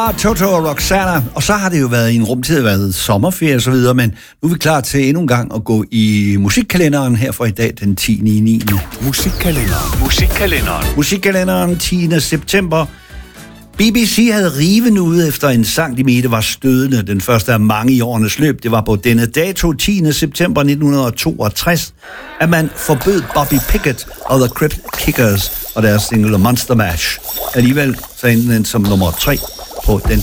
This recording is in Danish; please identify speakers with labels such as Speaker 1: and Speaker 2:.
Speaker 1: Toto og Roxanna, og så har det jo været i en rumtid, været sommerferie og så videre, men nu er vi klar til endnu en gang at gå i musikkalenderen her for i dag, den 10.9. Musikkalenderen 10. september. BBC havde riven ude efter en sang, de mente var stødende. Den første af mange i årenes løb. Det var på denne dato, 10. september 1962, at man forbød Bobby Pickett og The Crypt Kickers og deres single Monster Mash. Alligevel så endte den som nummer 3 på den